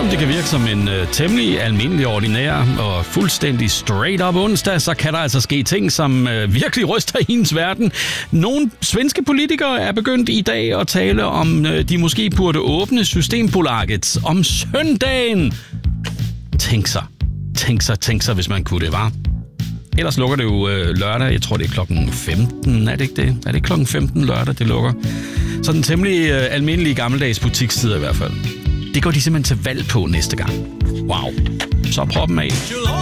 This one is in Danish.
Selvom det kan virke som en temmelig almindelig, ordinær og fuldstændig straight up onsdag, så kan der altså ske ting, som virkelig ryster hendes verden. Nogle svenske politikere er begyndt i dag at tale om, de måske burde åbne Systembolaget om søndagen. Tænk sig, hvis man kunne det, var. Ellers lukker det jo lørdag. Jeg tror, det er klokken 15. Er det ikke det? Er det klokken 15 lørdag, det lukker? Så den temmelig almindelige gammeldags butikstider i hvert fald. Det går de simpelthen til valg på næste gang. Wow. Så prop dem af.